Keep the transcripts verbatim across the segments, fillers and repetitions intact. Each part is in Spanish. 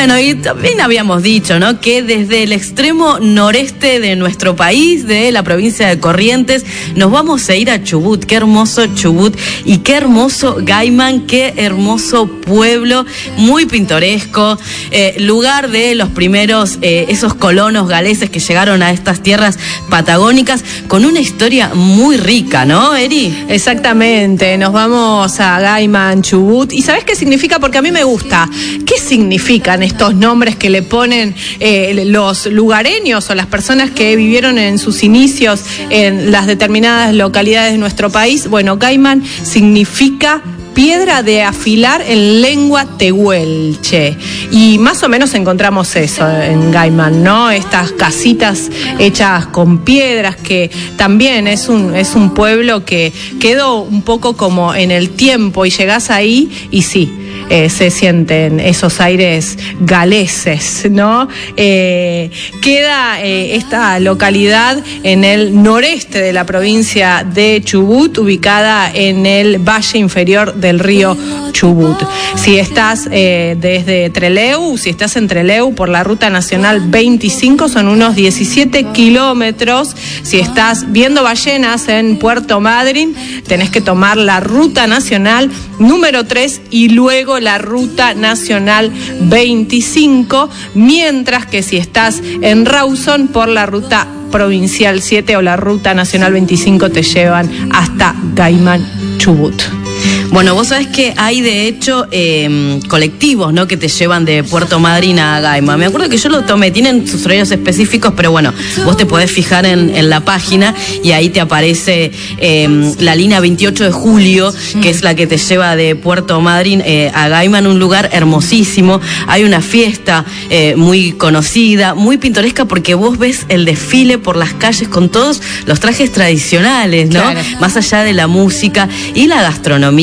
Bueno, y también habíamos dicho, ¿no?, que desde el extremo noreste de nuestro país, de la provincia de Corrientes, nos vamos a ir a Chubut. Qué hermoso Chubut y qué hermoso Gaiman, qué hermoso pueblo, muy pintoresco, eh, lugar de los primeros, eh, esos colonos galeses que llegaron a estas tierras patagónicas, con una historia muy rica, ¿no, Eri? Exactamente, nos vamos a Gaiman, Chubut. ¿Y sabes qué significa? Porque a mí me gusta. ¿Qué significan estos nombres que le ponen eh, los lugareños o las personas que vivieron en sus inicios en las determinadas localidades de nuestro país? Bueno, Gaiman significa piedra de afilar en lengua tehuelche. Y más o menos encontramos eso en Gaiman, ¿no? Estas casitas hechas con piedras, que también es un, es un pueblo que quedó un poco como en el tiempo, y llegás ahí y sí, Eh, se sienten esos aires galeses, ¿no? Eh, queda eh, esta localidad en el noreste de la provincia de Chubut, ubicada en el valle inferior del río Chubut. Si estás eh, desde Trelew, si estás en Trelew por la ruta nacional veinticinco, son unos diecisiete kilómetros. Si estás viendo ballenas en Puerto Madryn, tenés que tomar la ruta nacional número tres y luego la ruta nacional veinticinco, mientras que si estás en Rawson, por la ruta provincial siete o la ruta nacional veinticinco, te llevan hasta Gaiman, Chubut. Bueno, vos sabés que hay de hecho eh, colectivos, ¿no?, que te llevan de Puerto Madryn a Gaiman. Me acuerdo que yo lo tomé, tienen sus horarios específicos, pero bueno, vos te podés fijar en, en la página y ahí te aparece eh, la línea veintiocho de julio, que es la que te lleva de Puerto Madryn eh, a Gaiman, un lugar hermosísimo. Hay una fiesta eh, muy conocida, muy pintoresca, porque vos ves el desfile por las calles con todos los trajes tradicionales, ¿no? Claro. Más allá de la música y la gastronomía.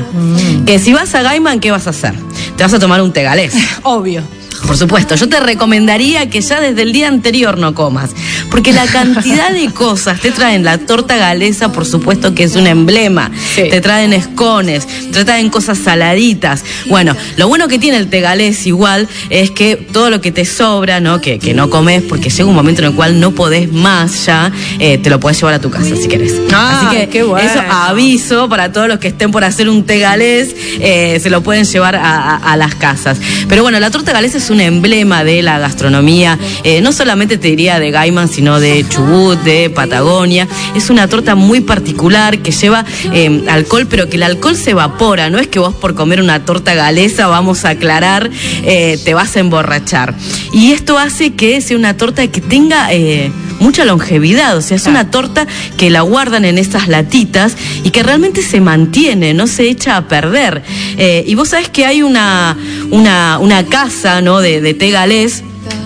Mm. Que si vas a Gaiman, ¿qué vas a hacer? Te vas a tomar un té galés. Obvio. Por supuesto, yo te recomendaría que ya desde el día anterior no comas, porque la cantidad de cosas te traen. La torta galesa, por supuesto que es un emblema, sí. Te traen escones, te traen cosas saladitas. Bueno, lo bueno que tiene el té galés igual es que todo lo que te sobra, ¿no?, que, que no comes, porque llega un momento en el cual no podés más ya, eh, te lo podés llevar a tu casa si querés. Ah, así que qué bueno. Eso aviso para todos los que estén por hacer un té galés, eh, se lo pueden llevar a, a, a las casas. Pero bueno, la torta galesa es un emblema de la gastronomía, eh, no solamente te diría de Gaiman, sino de Chubut, de Patagonia. Es una torta muy particular que lleva eh, alcohol, pero que el alcohol se evapora. No es que vos por comer una torta galesa, vamos a aclarar, eh, te vas a emborrachar. Y esto hace que sea una torta que tenga eh, mucha longevidad. O sea, es una torta que la guardan en esas latitas y que realmente se mantiene, no se echa a perder. Eh, y vos sabés que hay una, una, una casa, ¿no?, de, de té galés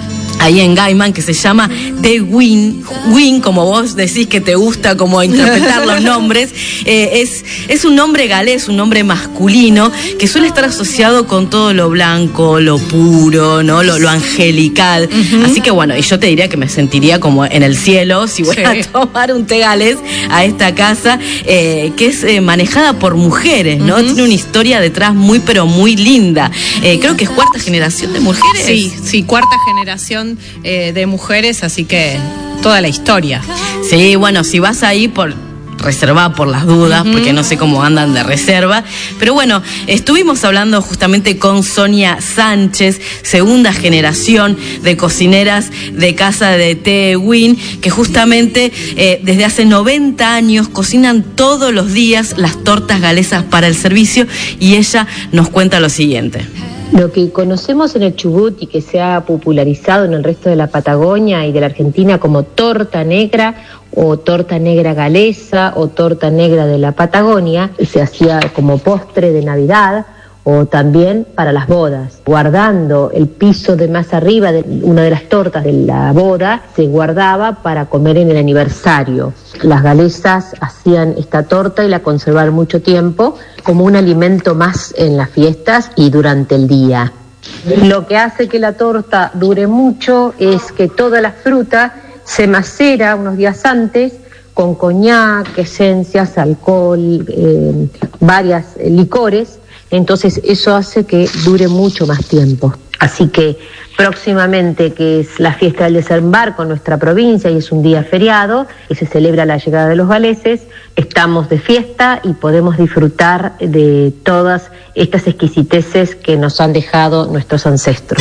ahí en Gaiman, que se llama Té Win, Win, como vos decís que te gusta como interpretar los nombres, eh, es, es un nombre galés, un nombre masculino, que suele estar asociado con todo lo blanco, lo puro, ¿no?, lo, lo angelical. Uh-huh. Así que bueno, y yo te diría que me sentiría como en el cielo si voy sí. a tomar un té galés a esta casa, eh, que es eh, manejada por mujeres, ¿no? Uh-huh. Tiene una historia detrás muy, pero muy linda. Eh, creo que es cuarta generación de mujeres. Sí, sí, cuarta generación Eh, de mujeres, así que toda la historia. Sí, bueno, si vas ahí, por reserva por las dudas, uh-huh. porque no sé cómo andan de reserva, pero bueno, estuvimos hablando justamente con Sonia Sánchez, segunda generación de cocineras de casa de Té Win, que justamente eh, desde hace noventa años cocinan todos los días las tortas galesas para el servicio, y ella nos cuenta lo siguiente. Lo que conocemos en el Chubut y que se ha popularizado en el resto de la Patagonia y de la Argentina como torta negra o torta negra galesa o torta negra de la Patagonia, se hacía como postre de Navidad o también para las bodas. Guardando el piso de más arriba de una de las tortas de la boda, se guardaba para comer en el aniversario. Las galesas hacían esta torta y la conservaron mucho tiempo como un alimento más en las fiestas y durante el día. Lo que hace que la torta dure mucho es que toda la fruta se macera unos días antes con coñac, esencias, alcohol, eh, varias eh, licores. Entonces eso hace que dure mucho más tiempo. Así que próximamente, que es la fiesta del desembarco en nuestra provincia y es un día feriado, y se celebra la llegada de los galeses, estamos de fiesta y podemos disfrutar de todas estas exquisiteces que nos han dejado nuestros ancestros.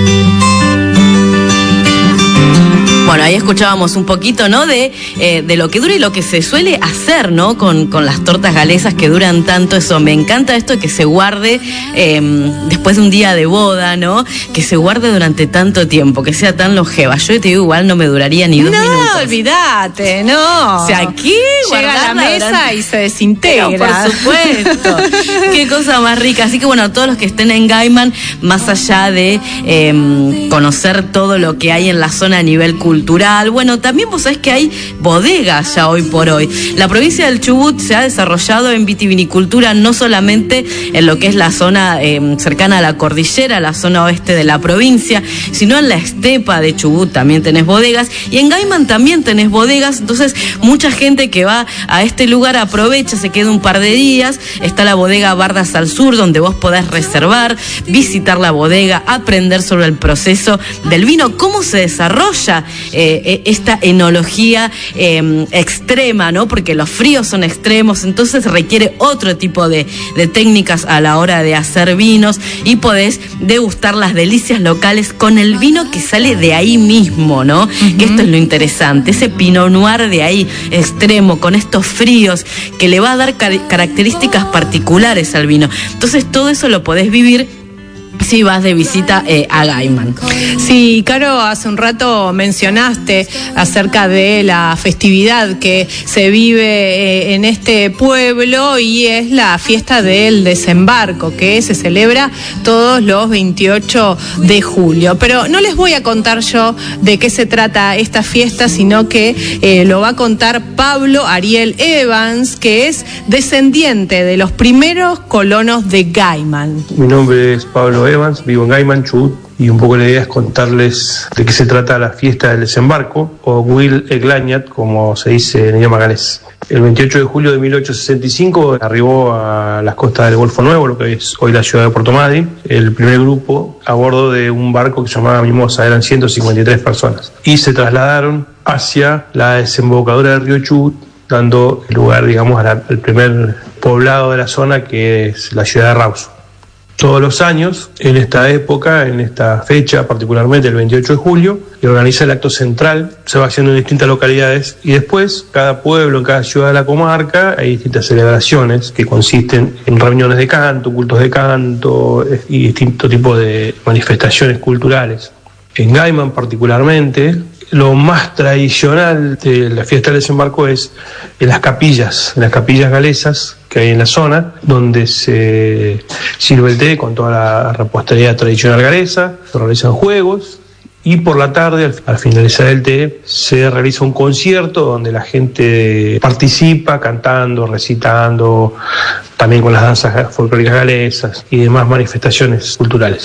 Bueno, ahí escuchábamos un poquito, ¿no? De, eh, de lo que dura y lo que se suele hacer, ¿no? Con, con las tortas galesas que duran tanto. Eso, me encanta esto de que se guarde eh, después de un día de boda, ¿no? Que se guarde durante tanto tiempo, que sea tan longeva. Yo te digo, igual no me duraría ni dos no, minutos. No, olvídate, no. O sea, aquí llega a la mesa durante... y se desintegra. Pero, por supuesto. Qué cosa más rica. Así que bueno, todos los que estén en Gaiman, más allá de eh, conocer todo lo que hay en la zona a nivel cultural, cultural. Bueno, también vos sabés que hay bodegas ya hoy por hoy. La provincia del Chubut se ha desarrollado en vitivinicultura, no solamente en lo que es la zona eh, cercana a la cordillera, la zona oeste de la provincia, sino en la estepa de Chubut también tenés bodegas, y en Gaiman también tenés bodegas. Entonces mucha gente que va a este lugar aprovecha, se queda un par de días. Está la bodega Bardas al Sur, donde vos podés reservar, visitar la bodega, aprender sobre el proceso del vino, cómo se desarrolla Eh, esta enología eh, extrema, ¿no? Porque los fríos son extremos, entonces requiere otro tipo de, de técnicas a la hora de hacer vinos, y podés degustar las delicias locales con el vino que sale de ahí mismo, ¿no? Uh-huh. Que esto es lo interesante, ese Pinot Noir de ahí, extremo, con estos fríos, que le va a dar car- características particulares al vino. Entonces todo eso lo podés vivir si vas de visita eh, a Gaiman. Sí, Caro, hace un rato mencionaste acerca de la festividad que se vive eh, en este pueblo, y es la fiesta del desembarco, que se celebra todos los veintiocho de julio. Pero no les voy a contar yo de qué se trata esta fiesta, sino que eh, lo va a contar Pablo Ariel Evans, que es descendiente de los primeros colonos de Gaiman. Mi nombre es Pablo Evans, vivo en Gaiman, Chubut, y un poco la idea es contarles de qué se trata la fiesta del desembarco, o Wil Eglañat, como se dice en idioma galés. El veintiocho de julio de mil ochocientos sesenta y cinco arribó a las costas del Golfo Nuevo, lo que es hoy la ciudad de Puerto Madryn, el primer grupo a bordo de un barco que se llamaba Mimosa. Eran ciento cincuenta y tres personas, y se trasladaron hacia la desembocadura del río Chubut, dando lugar, digamos, al primer poblado de la zona, que es la ciudad de Rawson. Todos los años, en esta época, en esta fecha, particularmente el veintiocho de julio, se organiza el acto central, se va haciendo en distintas localidades, y después, cada pueblo, en cada ciudad de la comarca, hay distintas celebraciones que consisten en reuniones de canto, cultos de canto y distintos tipos de manifestaciones culturales. En Gaiman, particularmente, lo más tradicional de la fiesta del desembarco es en las capillas, en las capillas galesas que hay en la zona, donde se sirve el té con toda la repostería tradicional galesa, se realizan juegos, y por la tarde, al, al finalizar el té, se realiza un concierto donde la gente participa cantando, recitando, también con las danzas folclóricas galesas y demás manifestaciones culturales.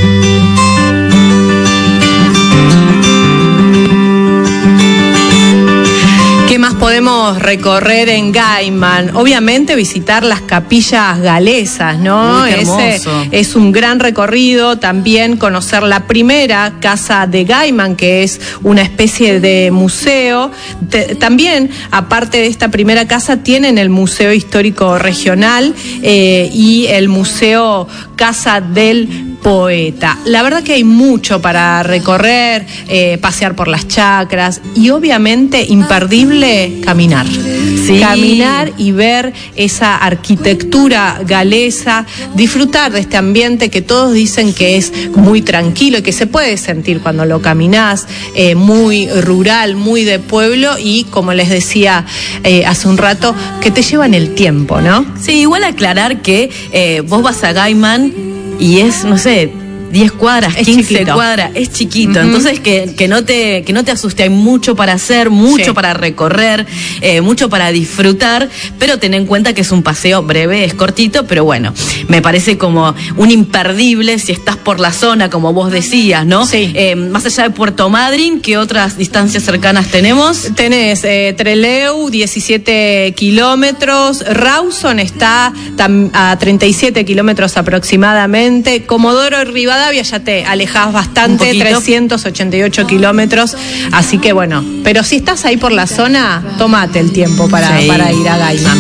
¿Qué más podemos recorrer en Gaiman? Obviamente visitar las capillas galesas, ¿no? Ese es un gran recorrido. También conocer la primera casa de Gaiman, que es una especie de museo. Te, también, aparte de esta primera casa, tienen el Museo Histórico Regional eh, y el Museo Casa del Poeta. La verdad que hay mucho para recorrer, eh, pasear por las chacras, y obviamente imperdible caminar. Sí. Caminar y ver esa arquitectura galesa, disfrutar de este ambiente que todos dicen que es muy tranquilo y que se puede sentir cuando lo caminás, eh, muy rural, muy de pueblo, y como les decía eh, hace un rato, que te lleva en el tiempo, ¿no? Sí, igual aclarar que eh, vos vas a Gaiman y es, no sé, diez cuadras, es quince chiquito. Cuadras, es chiquito, uh-huh. Entonces que, que no te que no te asuste, hay mucho para hacer, mucho sí. para recorrer, eh, mucho para disfrutar, pero ten en cuenta que es un paseo breve, es cortito, pero bueno, me parece como un imperdible si estás por la zona, como vos decías, ¿no? Sí. Eh, más allá de Puerto Madryn, ¿qué otras distancias cercanas tenemos? Tenés eh, Trelew, diecisiete kilómetros, Rawson está tam, a treinta y siete kilómetros aproximadamente, Comodoro Rivadavia Rivadavia ya te alejás bastante, Un trescientos ochenta y ocho kilómetros, así que bueno, pero si estás ahí por la zona, tómate el tiempo para, Sí. para ir a Gaiman.